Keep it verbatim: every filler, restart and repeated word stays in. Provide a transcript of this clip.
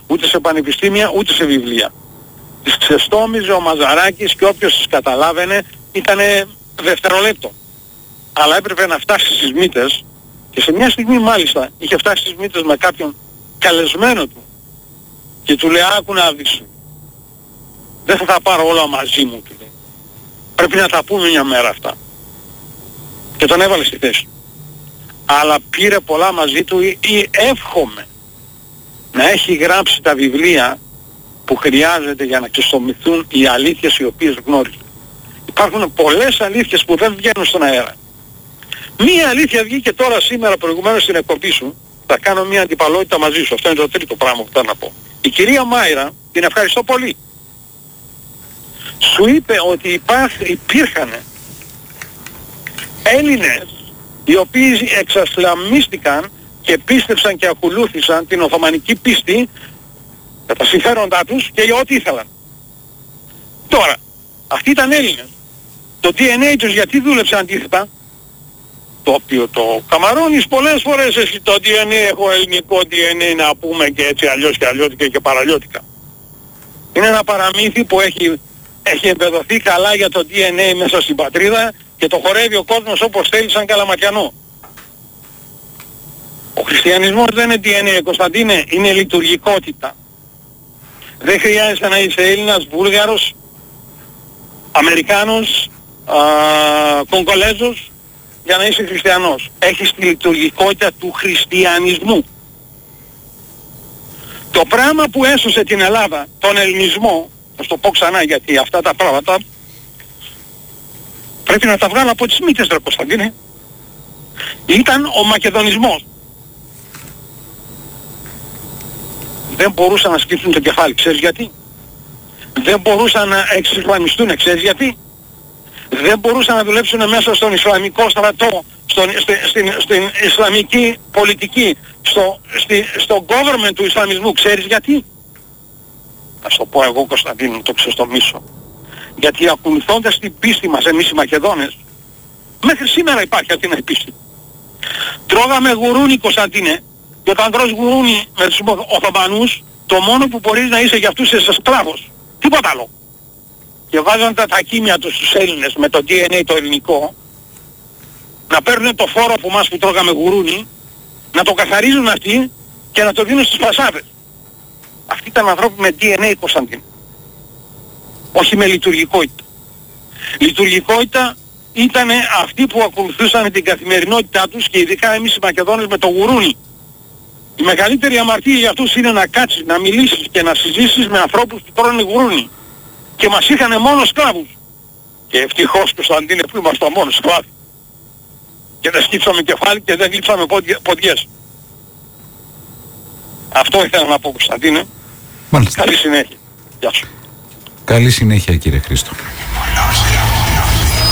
ούτε σε πανεπιστήμια, ούτε σε βιβλία. Τις ξεστόμιζε ο Μαζαράκης και όποιος τις καταλάβαινε ήταν δευτερολέπτο. Αλλά έπρεπε να φτάσει στις μύτες και σε μια στιγμή μάλιστα είχε φτάσει στις μύτες με κάποιον καλεσμένο του και του λέει άκου να δεις, δεν θα τα πάρω όλα μαζί μου, του λέει. Πρέπει να τα πούμε μια μέρα αυτά. Και τον έβαλε στη θέση. Αλλά πήρε πολλά μαζί του ή, ή εύχομαι να έχει γράψει τα βιβλία που χρειάζεται για να ξεστομηθούν οι αλήθειες οι οποίες γνώριζε. Υπάρχουν πολλές αλήθειες που δεν βγαίνουν στον αέρα. Μία αλήθεια βγήκε τώρα σήμερα προηγουμένως στην εκπομπή σου. Θα κάνω μια αντιπαλότητα μαζί σου. Αυτό είναι το τρίτο πράγμα που θέλω να πω. Η κυρία Μάιρα, την ευχαριστώ πολύ, σου είπε ότι υπάρχ, υπήρχαν Έλληνες οι οποίοι εξασλαμίστηκαν και πίστεψαν και ακολούθησαν την Οθωμανική πίστη για τα συμφέροντά τους και για ό,τι ήθελαν. Τώρα, αυτοί ήταν Έλληνες. Το ντι εν έι τους γιατί δούλεψε αντίθετα? Το οποίο το Καμαρώνεις πολλές φορές εσύ το ντι εν έι, έχω ελληνικό ντι εν έι να πούμε και έτσι αλλιώς και αλλιώτικα και παραλλιώτικα. Είναι ένα παραμύθι που έχει, έχει εμπεδοθεί καλά για το ντι εν έι μέσα στην πατρίδα και το χορεύει ο κόσμος όπως θέλει σαν καλαματιανό. Ο χριστιανισμός δεν είναι ντι εν έι, Κωνσταντίνε, είναι λειτουργικότητα. Δεν χρειάζεται να είσαι Έλληνας, Βούλγαρος, Αμερικάνος, α, Κογκολέζος για να είσαι χριστιανός. Έχεις τη λειτουργικότητα του χριστιανισμού. Το πράγμα που έσωσε την Ελλάδα, τον ελληνισμό, θα το πω ξανά γιατί αυτά τα πράγματα πρέπει να τα βγάλω από τις μύτες, ρε Κωνσταντίνε, ήταν ο μακεδονισμός. Δεν μπορούσαν να σκύψουν το κεφάλι, ξέρεις γιατί? Δεν μπορούσαν να εξισλαμιστούν, ξέρεις γιατί? Δεν μπορούσαν να δουλέψουν μέσα στον Ισλαμικό στρατό, στον, στη, στην, στην Ισλαμική πολιτική, στο, στη, στο government του Ισλαμισμού, ξέρεις γιατί? Θα σου το πω εγώ, Κωνσταντίνο, το ξεστομίσω. Γιατί ακολουθώντας την πίστη μας εμείς οι Μακεδόνες, μέχρι σήμερα υπάρχει αυτή η πίστη. Τρώγαμε γουρούνι, Κωνσταντίνε, και όταν τρως γουρούνι με τους Οθωμανούς, το μόνο που μπορείς να είσαι για αυτούς είσαι σκλάβος. Τίποτα άλλο. Και βάζαν τα τακίμια τους στους Έλληνες με το ντι εν έι το ελληνικό, να παίρνουν το φόρο από εμάς που τρώγαμε γουρούνι, να το καθαρίζουν αυτοί και να το δίνουν στους φασάδες. Αυτοί ήταν ανθρώποι με ντι εν έι, Κωνσταντίνο. Όχι με λειτουργικότητα. Λειτουργικότητα ήταν αυτοί που ακολουθούσαν την καθημερινότητά τους και ειδικά εμείς οι Μακεδόνες με το γουρούνι. Η μεγαλύτερη αμαρτία για αυτούς είναι να κάτσεις, να μιλήσεις και να συζήσεις με ανθρώπους που τρώνε γουρούνι. Και μας είχανε μόνο σκλάβους. Και ευτυχώς, Κωνσταντίνε, που ήμασταν μόνο σκλάβοι. Και δεν σκύψαμε κεφάλι και δεν γλύψαμε ποδιές. Αυτό ήθελα να πω, Κωνσταντίνε. Μάλιστα. Καλή συνέχεια. Γεια σου. Καλή συνέχεια, κύριε Χρήστο.